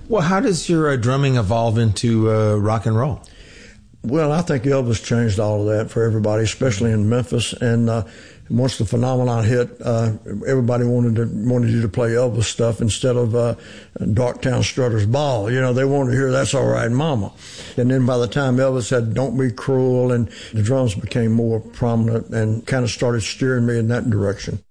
Well, how does your drumming evolve into rock and roll? Well, I think Elvis changed all of that for everybody, especially in Memphis. And once the phenomenon hit, everybody wanted you to play Elvis stuff instead of Darktown Strutter's Ball. You know, they wanted to hear That's All Right, Mama. And then by the time Elvis had Don't Be Cruel, and the drums became more prominent and kind of started steering me in that direction.